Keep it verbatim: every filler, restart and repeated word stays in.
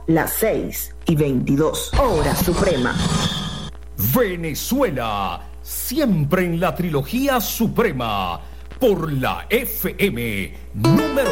las seis y veintidós, hora suprema. Venezuela, siempre en la trilogía suprema, por la F M número